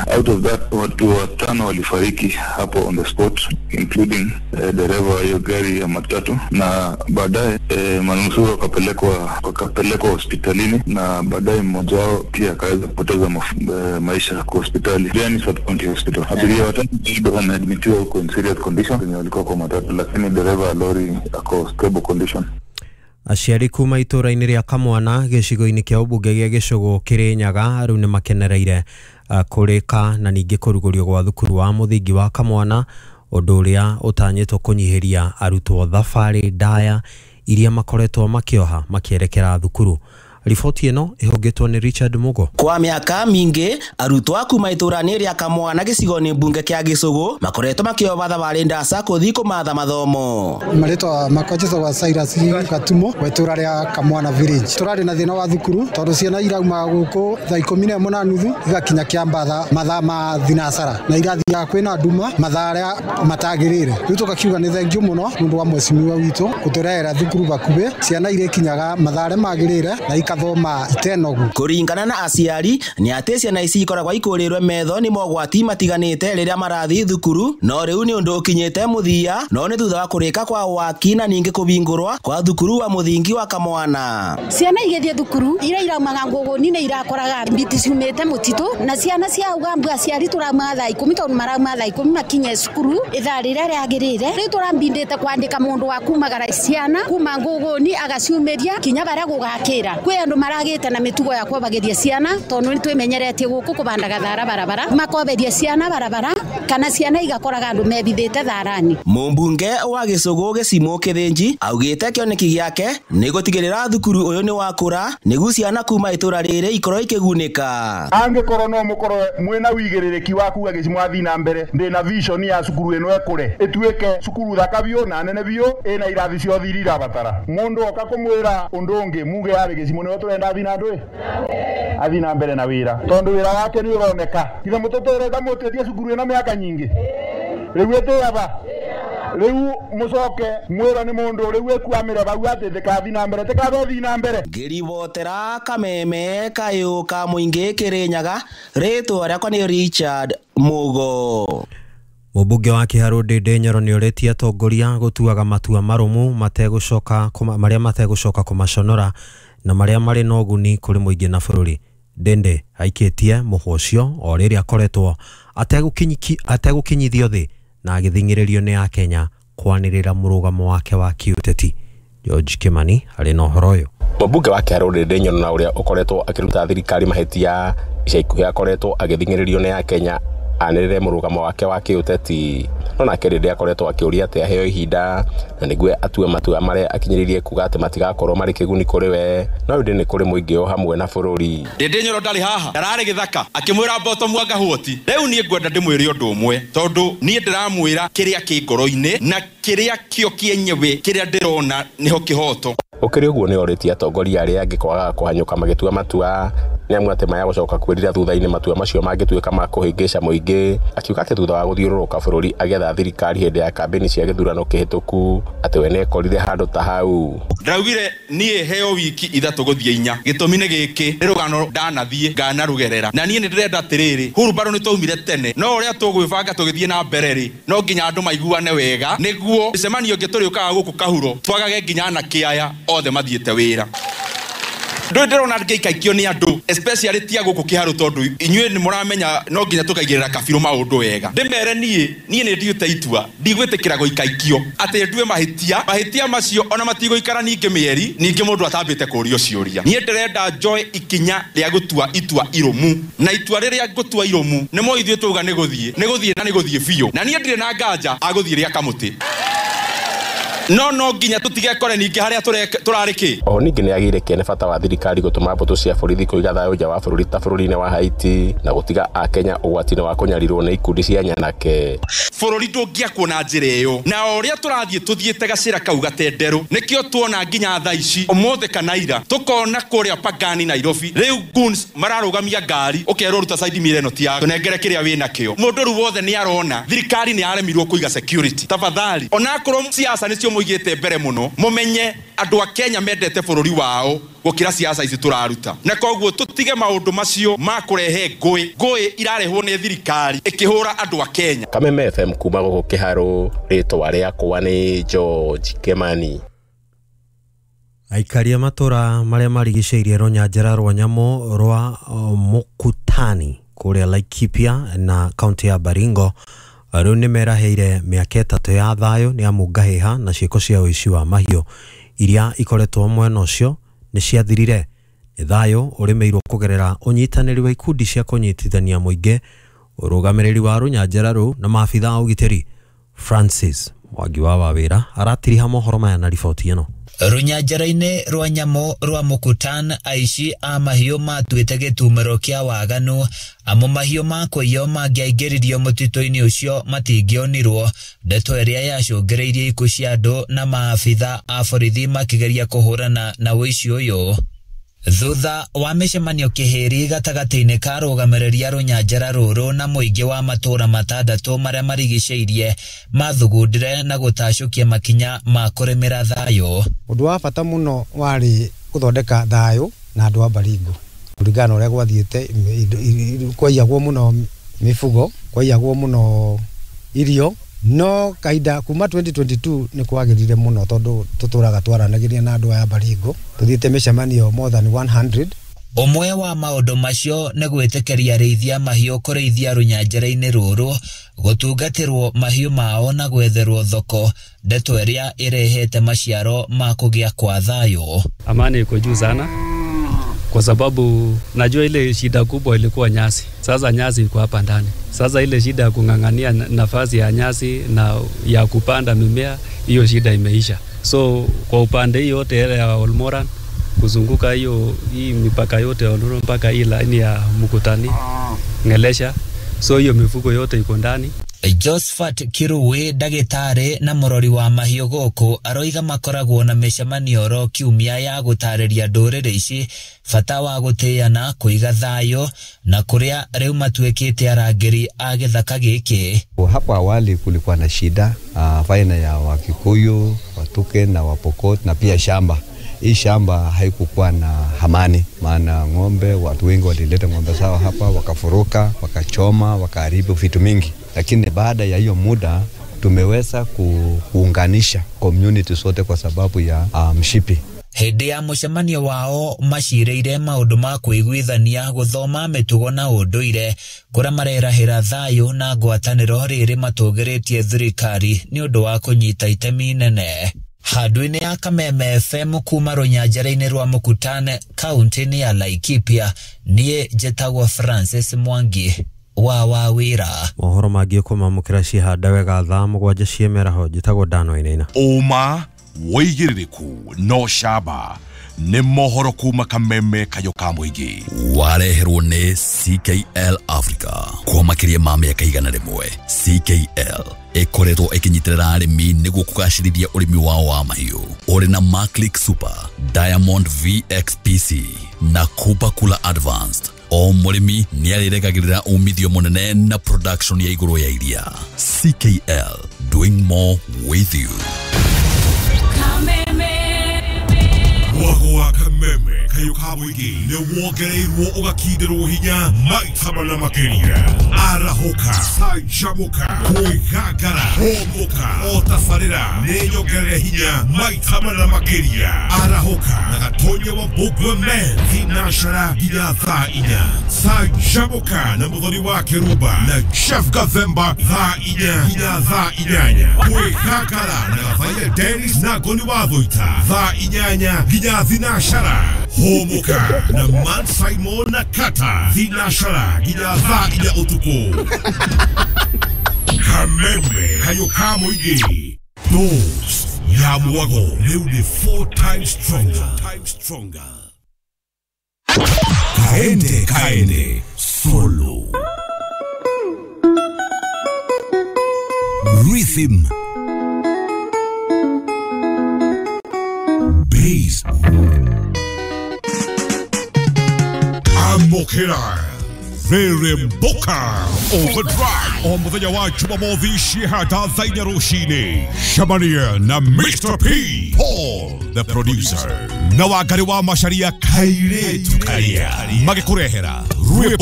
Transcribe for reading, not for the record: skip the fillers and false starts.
Out of that, watu watano walifariki hapo on the spot, including dereva wa gari ya matatu, na baadaye manusura wakapelekwa hospitalini, na baadaye mmoja wao pia akaweza kupoteza maisha kwa hospitali, yani Sub-County Hospital. Abiria watano wameadmitiwa huko in serious condition, wenye walikuwa kwa matatu, lakini dereva wa lori ako stable condition. Aciari kuma itura-inĩ rĩa Kamwana gĩcigo-inĩ kĩa ũmbunge gĩa Gĩcũgũ Kĩrĩnyaga rĩu nĩ makenereire kũrĩka na ningĩ kũrugũrio gwa thukuru wa mũthingi wa Kamwana, ũndũ ũrĩa ũtanyĩtwo kũnyihĩria arutwo thabarĩ ndaya iria makoretwo makĩoha makĩerekera thukuru. Riboti ĩno ĩhũngĩtwo nĩ Richard Mugo. Kwa mĩaka mingĩ arutwo kuma itura-inĩ rĩa Kamwana gĩcigo-inĩ mbunge kĩa Gĩcũgũ makoretwo makĩoha thabarĩ ndasa gũthiĩ kũmatha mathomo. Marĩtwa makojeto wa Cyrus Gatumo wa itura rĩa Kamwana village. Tũrarĩ na thĩna wa thukuru tondũ ciana irauma gũkũ thaa 11:30 igakinya kĩamba mathaa ma thinacara na irathiaga kwĩna nduma mathaa arĩa matagĩrĩire. Rĩu tũkakiuga nĩ thengiũ mũno nĩũndũ wa mwecimiwa witũ gũtũrehera thukuru bakuhĩ, ciana irĩkinyaga mathaa arĩa magĩrĩire na thoma itenogu. Kuringana na aciari ni atĩ ciana ici ikoragwo ikũrĩrwo metho nĩ mogwati matiganĩte rĩrĩa marathi thukuru, no rĩu nĩ ũndũ ũkinyĩte mũthia, no nĩ thutha wa kũrĩka kwa waki na ningĩ kũbingũrwo kwa thukuru wa mũthingi wa Kamwana. Ciana igĩthiĩ thukuru iraumaga ngũgũni nĩ irakoraga mbiti ciumĩte mũtitũ, na ciana cia ugambũ aciari tũrauma thaa 10 tondũ marauma thaa 10 makinye cukuru ithaa rĩrĩa rĩagĩrĩire. Rĩu tũrambindĩte kwandĩka mũndũ wa kumagara ciana kuma ngũgũni agaciumĩria kinya barĩa gũgakĩra. Andũ maragĩte na mĩtugo ya kwabageria ciana tondũ nĩ twĩmenyeretie gũkũ kũbandaga thara barabara, makoberia ciana barabara kana ciana igakoraga andũ mebithĩte tharani. Mũmbunge wa Gĩcũgũ Gĩcimo Kĩthĩnji augĩte kĩoneki gĩake nĩ gũtigĩrĩra thukuru ũyũ nĩ wakũra nĩguo ciana kuma itũra rĩrĩ ikorwo ikĩgunĩka. Angĩkorwo no mũkorwo mwĩna wĩigĩrĩrĩki wa kuga Gĩcimo athi na mbere, ndĩna vision ya cukuru ĩno ekũre ĩtuĩke cukuru thaka biũ na nene biũ ĩna irathi ciothe iria irabatara. Mũndũ oka kũmwĩra ũndũ ũngĩ muge yarĩ Gĩcimo nĩ twenda athi na mbere na wĩra tondũ wĩra wake nĩ ũroneka. Ithe mũtoto ũrenda mũteithie cukuru ĩno mĩaka nyingĩ, rĩu ĩtĩaba rĩu mũcoke mwĩra nĩ mũndũ rĩu ĩkwamĩra bau atĩ ndĩkathi na mbere tĩkathi na mbere. Ngĩribotera Kameme Kayũ ka mũingĩ Kĩrĩnyaga, rĩtwa rĩakwa nĩ Richard Mugo. Mũmbunge wa Kĩharũ Ndĩndĩ Nyoro nĩ ũrĩtie atongoria gũtuaga matua marũmu marĩa mategũcoka kũmaconora na marĩa marĩ na ũguni kũrĩ mũingĩ na bũrũri. Ndĩndĩ aikĩtie mũhwo ũcio o rĩrĩa akoretwo ategũkinyithio thĩ na agĩthingĩrĩrio nĩ Akenya kwanĩrĩra mũrũgamo wake wa kĩũteti. George Kimani arĩ na ũhoro ũyũ. Mũmbunge wa Kĩharũ Ndĩndĩ Nyoro na ũrĩa ũkoretwo akĩruta thirikari mahĩtia ica ikuhĩ akoretwo agĩthingĩrĩrio nĩ Akenya anĩrĩre mũrũgamo wake wa kĩũteti, no nake Ndĩndĩ akoretwo akĩũria atĩ aheo ihinda na nĩguo atue matua marĩa akinyĩrĩirie kuga atĩ matigakorwo marĩ kĩguni kũrĩ we, no Ndĩndĩ nĩ kũrĩ mũingĩ o hamwe na bũrũri. Ndĩndĩ Nyoro ndarĩ haha, ndararĩ gĩthaka akĩmwĩra Mboto Mwangahũti. Rĩu niĩ ngwenda ndĩmwĩre ũndũ ũmwe tondũ niĩ ndĩramwĩra kĩrĩa kĩ ngoro-inĩ na kĩrĩa kĩo kĩenyewe kĩrĩa ndĩrona nĩho kĩhoto. Ũkĩrĩ ũguo nĩ orĩtie atongoria arĩa angĩ kwaga kũhanyũka magĩtua matua, nĩ amwe atĩ maya gũcoka kwĩrira thutha-inĩ matua macio mangĩtuĩka ma kũhĩngĩca mũingĩ, akiuga atĩ thutha wa gũthiũrũrũka bũrũri agĩetha thirikari hĩndĩ ya kambĩni cia gĩthurano kĩhĩtũku atĩ we nĩekorire handũ ta hau. Ndaugire niĩ heo wiki 3 gũthiĩ 4, gĩtũmi nĩ gĩkĩ, nĩ rũgano ndanathiĩ nganarugerera na niĩ nĩ ndĩrenda atĩrĩrĩ, hurumbarũ nĩ twaumire tene, no ũrĩa tũgwĩbanga tũgĩthiĩ na mbere rĩ, no nginya andũ maiguane wega nĩguo mĩcemanio ĩngĩ tũrĩũkaga gũkũ Kahuro twagage nginya anake aya othe mathiĩte wĩra. Ndĩrona ngĩikaikio nĩ andũ especially tia gũkũ Kĩharũ tondũ inyuĩ nĩ mũramenya no nginya tũkaigĩrĩra kabirũ maũndũ wega. Ndĩmere niĩ nĩ ndiũte itua ndigwĩtĩkĩra gũikaikio atĩ ndue mahĩtia macio ona matigũikara ningĩ mĩeri ningĩ mũndũ atambĩte kũũrio ciũria. Niĩ ndĩrenda njoe ikinya rĩa gũtua itua irũmu, na itua rĩrĩa ngũtua irũmu nĩ mo ithuĩ tũuga nĩ gũthiĩ na nĩ gũthiĩ biũ, na niĩ ndirĩ na nganja agũthiĩ rĩa kamũtĩ. No nginya tutigekore ningĩ harĩa tũrarĩkĩ. O ningĩ nĩ agĩire kĩene bata wa thirikari gũtũma mbũtũ cia borithi kũiga thayũ nja wa bũrũri ta bũrũri-inĩ wa Haiti na gũtiga Akenya ũgwati-inĩ wa kũnyarirwo nĩ ikundi cia nyanake. Bũrũri ndũngĩakwo na njĩra ĩyo, na ũrĩa tũrathiĩ tũthiĩte gacĩra kau gatenderũ nĩkĩo tuona nginya thaa ici ũmũthĩ kana ira tũkona kũrĩa Pangani Nairobi rĩu goons mararũgamia ngari ũkerwo ruta side mirror ĩno ti yaku tũnengere kĩrĩa wĩna kĩo. Mũndũ rĩu wothe nĩ arona thirikari nĩ yaremirwo kũiga security. Tafadhali onakorwo siasa nĩcio muigite mbere muno mumenye andu a Kenya mendete bururi wao gukira siasa ici turaruta na koguo tutige maundu macio ma kurehe ngui irarehwo ni thirikari ikihura andu a Kenya. Kameme FM kuma guku Kiharu, ritwa riakwa ni George Kimani. Aikari a matura maria marigiceirie runyanjara rwa nyamu rwa Mukutani kuria Laikipia na kaunti ya Baringo riu ni meraheire miaka 3 ya thayo ni amungahiha na ciiko cia uici wa mahio iria ikoretwo mwena ucio ni ciathirire. Ni thayo urimeirwo kugerera unyitaniri wa ikundi cia kunyitithania muingi. Urugamiriri wa runyanjara ru na maafitha a ugitiri Francis Mwangi wa Wawira aratiriha mohoro maya na riboti ino. Runyanjara-inĩ rwa nyamũ rwa Mukutani, aici a mahiũ matuĩte gĩtumĩro kĩa waganu amo mahiũ ma kũiywo mangĩaingĩririo mũtitũ-inĩ ũcio matingĩonirwo. Ndeto ĩrĩa yacũngĩrĩirie ikuũ cia andũ na maabitha a borithi makĩgeria kũhũrana na ũici ũyũ. Thutha wa mĩcemanio kĩhĩri gatagatĩ-inĩ ka arũgamĩrĩri a runyanjara rũrũ na mũingĩ wa matũra matandatũ marĩa marigicĩirie mathugundire na gũtacũkia makinya ma kũrĩmĩra thayũ. Ũndũ wa bata mũno warĩ gũthondeka thayũ na andũ a Baringo. Kũringana ũrĩa gwathiĩte kwaiyagwo mũno mifugo, kwaiyagwo mũno irio, no kaida kuma 2022 ni kwagirire muno tondu tuturaga twaranagiria na andu aya Baringo tuthiite micemanio more than 100. Omwe wa maundu macio ni gwĩtĩkĩria arĩithia mahiũ kũrĩithia runyanjara-inĩ rũrũ, gũtungatĩrwo mahiũ mao na gwetherwo thoko, ndeto ĩrĩa ĩrehete maciaro ma kũgĩa kwa thayũ. Amani iko juu sana kwa sababu najua ile shida kubwa ilikuwa nyasi. Sasa nyasi iko hapa ndani. Sasa ile shida ya kung'ang'ania nafasi ya nyasi na ya kupanda mimea, hiyo shida imeisha. So kwa upande hiyo yote ya Olmoran kuzunguka hii mipaka yote Olmoran mpaka hii laini ya Mukutani, Ngelesha, so hiyo mifugo yote iko ndani. Josephat Kiruwe, ndagĩtarĩ na mũrori wa mahiũ gũkũ, aroiga makoragwo na mĩcemanio ro kiumia ya gũtarĩria ndũrĩrĩ ici bata wa gũtĩana, kũiga thayũ na kũrĩa rĩu matuĩkĩte arangĩri a gĩthaka gĩkĩ. Hapo awali kulikuwa na shida baina ya Wakikuyu, Watuke na Wapokot na pia shamba. Hii shamba haikukuwa na amani, maana ng'ombe, watu wengi walileta ng'ombe zao hapa, wakafuruka, wakachoma, wakaharibu vitu mingi. Lakini baada ya hiyo muda tumeweza kuunganisha community sote kwa sababu ya mshipi. Hĩndĩ ya mũcemanio wao macirĩire maũndũ ma kwĩiguithania, gũthoma mĩtugo na ũndũire, kũrĩa marerahĩra thayũ na ngwatanĩro rĩrĩ matũgĩrĩtie thirikari nĩ ũndũ wa kũnyita itemi nene. Handũ-inĩ ya Kameme FM kuma runyanjara-inĩ rwa Mukutani, kaunti-inĩ ya Laikipia, niĩ njĩtagwo Francis Mwangi wa Wawira. Mohoro mangĩ kũmamũkĩra cihanda wega 7:00 cia mĩaraho, njĩtagwo Dano Inaina. Uma wĩigĩrĩrĩku no camba nĩ mohoro kuma Kameme kayo ka mũingĩ. Wareherwo nĩ CKL Africa kwa makĩria ma mĩaka 100. CKL ĩkoretwo ĩkĩnyitĩrĩra arĩmi nĩguo kũgacĩrithia ũrĩmi wao wa mahiũ. Ũrĩ na Maclick Super, Diamond VXPC na Cooper Cooler Advanced. O mũrĩmi nĩ arĩregagĩrĩra umithio mũnene na production ya igũrũ ya iria. CKL, doing more with you. Wagwa Kameme kayo ka mũingĩ nĩ wongereirwo ũgakindĩrwo hinya maita mana makĩria. Arahoka, canjamũka, kwĩgangara, homoka, o tabarĩra nĩ nyongerere hinya maita mana makĩria. Arahoka na gatonye wa Bogwe Men thinacara nginya thaa 4. Canjamũka na mũthoni wa Keruba na Chef Gathemba thaa 4 nginya thaa 8. Kwĩgangara na Gathaiya Dennis na Goni wa Thũita thaa 8 nginya thinacara. Homoka na Man Simon na Kata thinacara nginya thaa 4 utuku. Kameme kayo ka mũingĩ. Dose ya mwago rĩu nĩ 4 times stronger. Kaende solo. Rhythm. Bass. Amokera. Viremboka Overdrive o muthenya wa Jumamothi ciehata thaina rucini. Shamania na Mr. P, Paul the producer, na Wangari wa Macharia Kairetu Karia magikurehera